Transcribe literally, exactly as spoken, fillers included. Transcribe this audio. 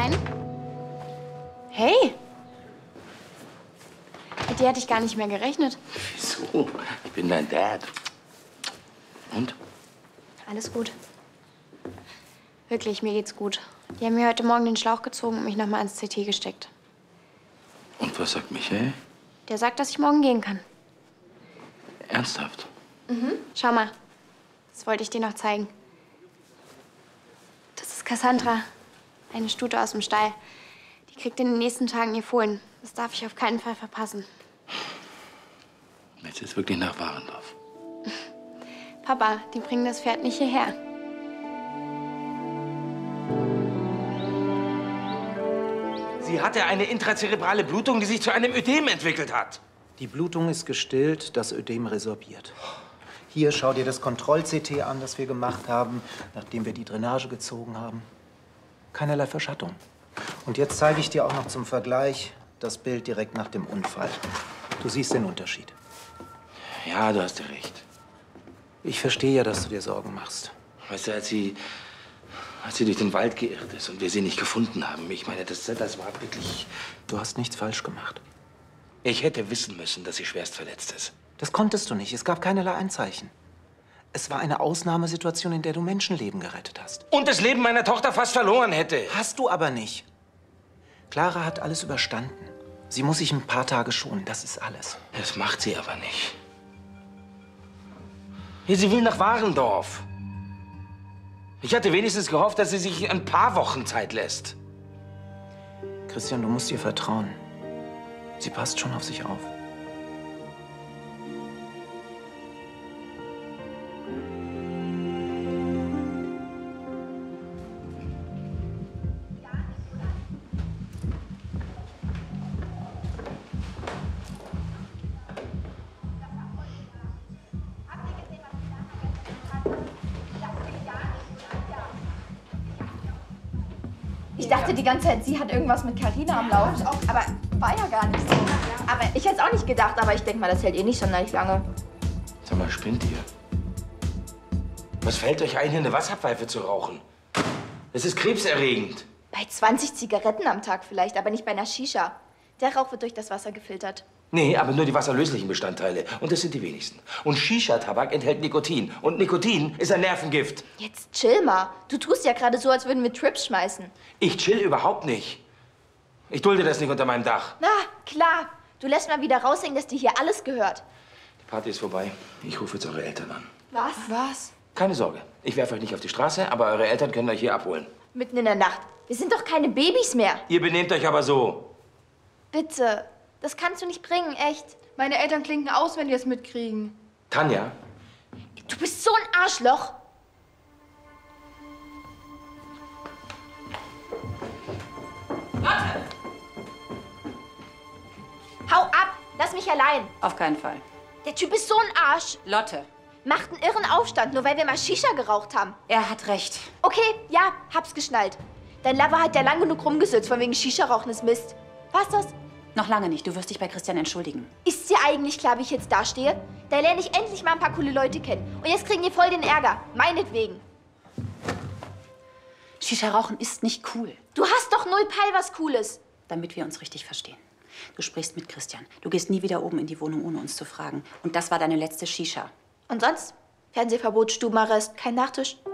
rein. Hey! Mit dir hatte ich gar nicht mehr gerechnet. Wieso? Ich bin dein Dad. Und? Alles gut. Wirklich, mir geht's gut. Die haben mir heute Morgen den Schlauch gezogen und mich noch mal ins C T gesteckt. Und was sagt Michael? Der sagt, dass ich morgen gehen kann. Ernsthaft? Mhm. Schau mal. Das wollte ich dir noch zeigen. Das ist Cassandra. Eine Stute aus dem Stall. Die kriegt in den nächsten Tagen ihr Fohlen. Das darf ich auf keinen Fall verpassen. Jetzt ist wirklich nach Warendorf. Papa, die bringen das Pferd nicht hierher. Sie hatte eine intrazerebrale Blutung, die sich zu einem Ödem entwickelt hat. Die Blutung ist gestillt, das Ödem resorbiert. Hier, schau dir das Kontroll-C T an, das wir gemacht haben, nachdem wir die Drainage gezogen haben. Keinerlei Verschattung. Und jetzt zeige ich dir auch noch zum Vergleich das Bild direkt nach dem Unfall. Du siehst den Unterschied. Ja, du hast ja recht. Ich verstehe ja, dass du dir Sorgen machst. Weißt du, als sie, als sie durch den Wald geirrt ist und wir sie nicht gefunden haben, ich meine, das, das war wirklich... Du hast nichts falsch gemacht. Ich hätte wissen müssen, dass sie schwerst verletzt ist. Das konntest du nicht. Es gab keinerlei Anzeichen. Es war eine Ausnahmesituation, in der du Menschenleben gerettet hast. Und das Leben meiner Tochter fast verloren hätte. Hast du aber nicht. Clara hat alles überstanden. Sie muss sich ein paar Tage schonen, das ist alles. Das macht sie aber nicht. Ja, sie will nach Warendorf. Ich hatte wenigstens gehofft, dass sie sich ein paar Wochen Zeit lässt. Christian, du musst ihr vertrauen. Sie passt schon auf sich auf. Ich dachte die ganze Zeit, sie hat irgendwas mit Carina am Laufen. Aber war ja gar nicht so. Aber ich hätte es auch nicht gedacht, aber ich denke mal, das hält eh nicht sonderlich lange. Sag mal, spinnt ihr? Was fällt euch ein, hier eine Wasserpfeife zu rauchen? Das ist krebserregend. Bei zwanzig Zigaretten am Tag vielleicht, aber nicht bei einer Shisha. Der Rauch wird durch das Wasser gefiltert. Nee, aber nur die wasserlöslichen Bestandteile. Und das sind die wenigsten. Und Shisha-Tabak enthält Nikotin. Und Nikotin ist ein Nervengift. Jetzt chill mal. Du tust ja gerade so, als würden wir Trips schmeißen. Ich chill überhaupt nicht. Ich dulde das nicht unter meinem Dach. Na, klar. Du lässt mal wieder raushängen, dass dir hier alles gehört. Die Party ist vorbei. Ich rufe jetzt eure Eltern an. Was? Was? Keine Sorge. Ich werfe euch nicht auf die Straße, aber eure Eltern können euch hier abholen. Mitten in der Nacht. Wir sind doch keine Babys mehr. Ihr benehmt euch aber so. Bitte. Das kannst du nicht bringen, echt. Meine Eltern klinken aus, wenn die es mitkriegen. Tanja? Du bist so ein Arschloch. Lotte! Hau ab. Lass mich allein. Auf keinen Fall. Der Typ ist so ein Arsch. Lotte. Macht einen irren Aufstand, nur weil wir mal Shisha geraucht haben. Er hat recht. Okay, ja, hab's geschnallt. Dein Lover hat ja lang genug rumgesülzt, von wegen Shisha-Rauchen ist Mist. War's das? Noch lange nicht. Du wirst dich bei Christian entschuldigen. Ist dir eigentlich klar, wie ich jetzt dastehe? Da lerne ich endlich mal ein paar coole Leute kennen. Und jetzt kriegen die voll den Ärger. Meinetwegen. Shisha-Rauchen ist nicht cool. Du hast doch null Peil was Cooles. Damit wir uns richtig verstehen. Du sprichst mit Christian. Du gehst nie wieder oben in die Wohnung, ohne uns zu fragen. Und das war deine letzte Shisha. Und sonst? Fernsehverbot, Stubenarrest, kein Nachtisch.